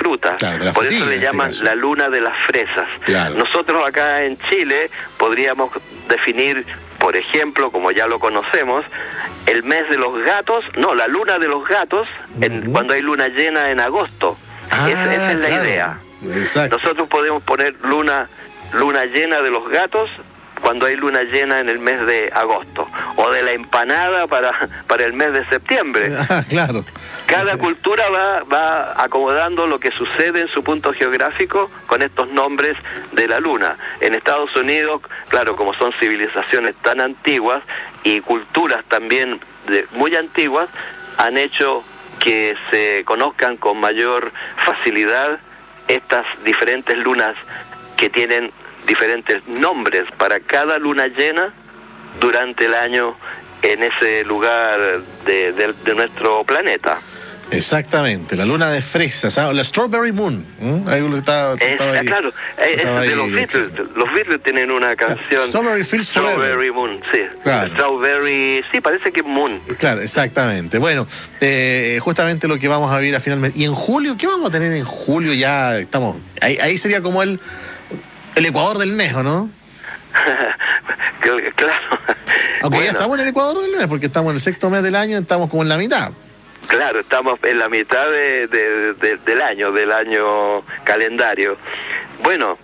fruta. Claro, por eso le llaman la luna de las fresas. Claro. Nosotros acá en Chile podríamos definir, por ejemplo, como ya lo conocemos, el mes de los gatos, no, la luna de los gatos, cuando hay luna llena en agosto. Esa es la idea. Exacto. Nosotros podemos poner luna llena de los gatos cuando hay luna llena en el mes de agosto, o de la empanada para el mes de septiembre. Claro. Cada cultura va acomodando lo que sucede en su punto geográfico con estos nombres de la luna. En Estados Unidos, claro, como son civilizaciones tan antiguas y culturas también muy antiguas, han hecho que se conozcan con mayor facilidad estas diferentes lunas que tienen diferentes nombres para cada luna llena durante el año en ese lugar de nuestro planeta. Exactamente, la luna de fresas, la Strawberry Moon. Ahí estaba ahí. Claro, es de los Beatles. Los Beatles tienen una canción, Strawberry Moon, sí. Claro. Strawberry, sí, parece que Moon. Claro, exactamente. Bueno, justamente lo que vamos a ver finalmente. ¿Y en julio? ¿Qué vamos a tener en julio? Ya estamos. Ahí sería como el Ecuador del mes, ¿o no? Claro. Aunque ya estamos en el Ecuador del mes, porque estamos en el sexto mes del año, estamos como en la mitad. Claro, estamos en la mitad del año calendario. Bueno.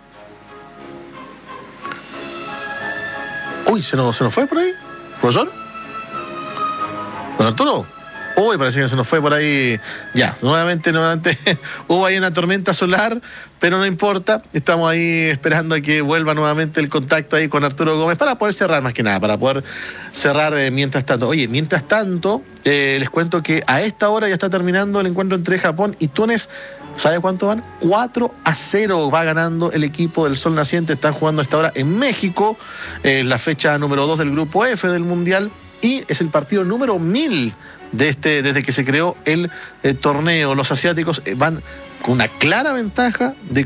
Uy, ¿se nos fue por ahí? ¿Profesor? ¿Don Arturo? Uy, parece que se nos fue por ahí. Ya, nuevamente hubo ahí una tormenta solar, pero no importa. Estamos ahí esperando a que vuelva nuevamente el contacto ahí con Arturo Gómez para poder cerrar, más que nada, para poder cerrar mientras tanto. Oye, mientras tanto, les cuento que a esta hora ya está terminando el encuentro entre Japón y Túnez. ¿Sabe cuánto van? 4-0 va ganando el equipo del Sol Naciente. Están jugando a esta hora en México, la fecha número 2 del grupo F del Mundial, y es el partido número 1000 desde que se creó el torneo. Los asiáticos van con una clara ventaja de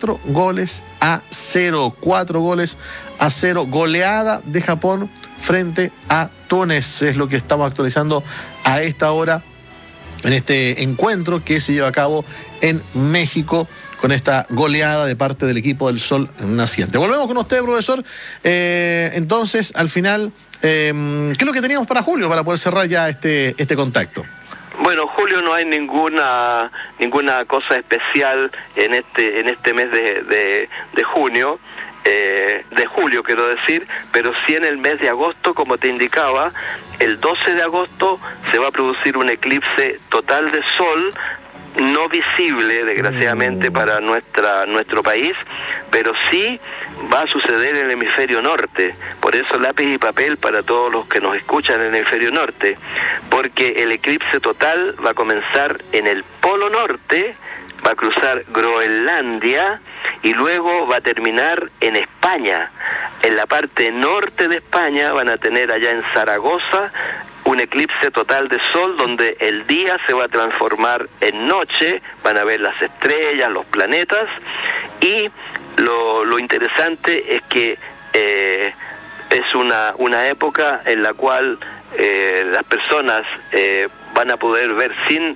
4-0. 4-0, goleada de Japón frente a Túnez. Es lo que estamos actualizando a esta hora en este encuentro que se lleva a cabo en México, con esta goleada de parte del equipo del Sol Naciente. Volvemos con usted, profesor. Entonces, al final, ¿qué es lo que teníamos para julio, para poder cerrar ya este contacto? Bueno, julio no hay ninguna cosa especial en este mes de junio, de julio quiero decir, pero sí en el mes de agosto, como te indicaba, el 12 de agosto se va a producir un eclipse total de sol, no visible, desgraciadamente, para nuestro país, pero sí va a suceder en el hemisferio norte. Por eso lápiz y papel para todos los que nos escuchan en el hemisferio norte, porque el eclipse total va a comenzar en el polo norte, va a cruzar Groenlandia y luego va a terminar en España. En la parte norte de España van a tener allá en Zaragoza un eclipse total de sol donde el día se va a transformar en noche, van a ver las estrellas, los planetas, y lo interesante es que es una época en la cual las personas van a poder ver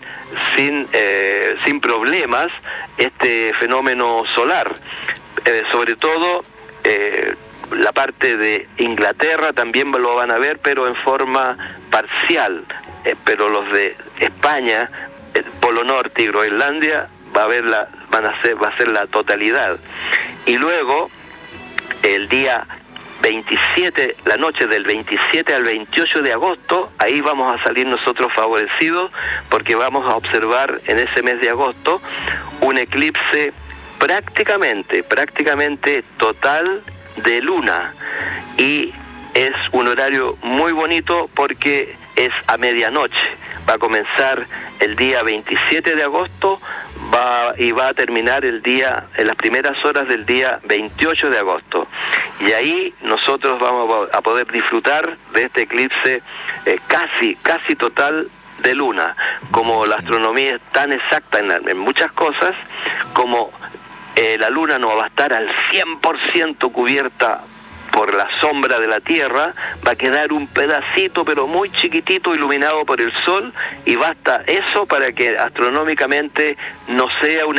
sin problemas este fenómeno solar, sobre todo la parte de Inglaterra también lo van a ver, pero en forma parcial, pero los de España, el Polo Norte y Groenlandia va a ser la totalidad. Y luego el día 27, la noche del 27 al 28 de agosto, ahí vamos a salir nosotros favorecidos, porque vamos a observar en ese mes de agosto un eclipse prácticamente total de luna, y es un horario muy bonito porque es a medianoche. Va a comenzar el día 27 de agosto y va a terminar el día en las primeras horas del día 28 de agosto. Y ahí nosotros vamos a poder disfrutar de este eclipse casi total de luna. Como la astronomía es tan exacta en muchas cosas, como la luna no va a estar al 100% cubierta por la sombra de la Tierra, va a quedar un pedacito pero muy chiquitito iluminado por el sol, y basta eso para que astronómicamente no sea un